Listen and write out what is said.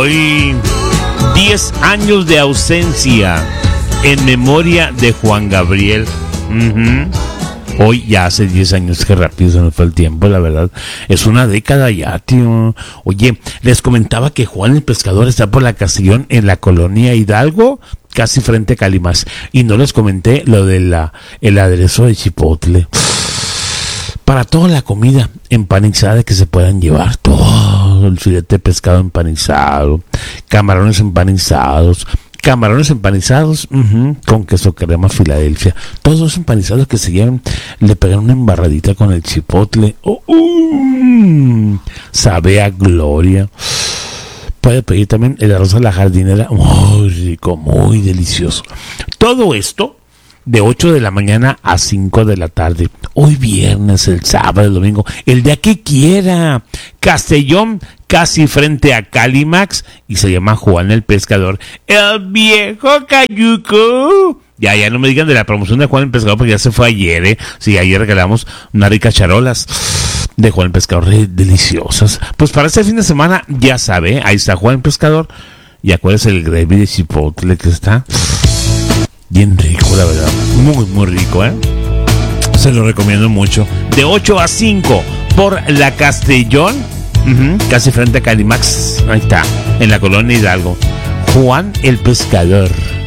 Hoy, 10 años de ausencia en memoria de Juan Gabriel. Hoy ya hace 10 años, que rápido se nos fue el tiempo, la verdad. Es una década ya, tío. Oye, les comentaba que Juan el Pescador está por la Castellón en la colonia Hidalgo, casi frente a Calimax. Y no les comenté lo de el aderezo de chipotle. Para toda la comida empanizada que se puedan llevar, todo el filete de pescado empanizado, camarones empanizados con queso crema Filadelfia, todos los empanizados que se llevan, le pegan una embarradita con el chipotle. Sabe a gloria. Puede pedir también el arroz a la jardinera, muy rico, muy delicioso. Todo esto de 8 de la mañana a 5 de la tarde. Hoy viernes, el sábado, el domingo, el día que quiera. Castellón, casi frente a Calimax, y se llama Juan el Pescador. El viejo cayuco. Ya no me digan de la promoción de Juan el Pescador, porque ya se fue ayer, ¿eh? Sí, ayer regalamos unas ricas charolas de Juan el Pescador, deliciosas. Pues para este fin de semana, ya sabe, ahí está Juan el Pescador. Y acuérdense el gravy de chipotle que está bien rico, la verdad. Muy, muy rico, ¿eh? Se lo recomiendo mucho. De 8 a 5 por la Castellón, casi frente a Calimax. Ahí está, en la colonia Hidalgo. Juan el Pescador.